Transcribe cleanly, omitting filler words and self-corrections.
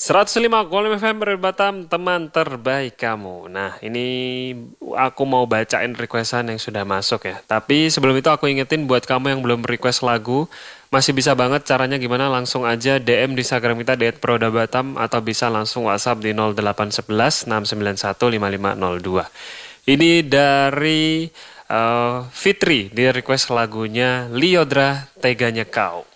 105,5 FM dari Batam, teman terbaik kamu. Nah, ini aku mau bacain requestan yang sudah masuk ya. Tapi sebelum itu aku ingetin buat kamu yang belum request lagu, masih bisa banget caranya gimana, langsung aja DM di Instagram kita di @prodabatam atau bisa langsung WhatsApp di 0811 691 5502. Ini dari Fitri, dia request lagunya Liodra Teganya Kau.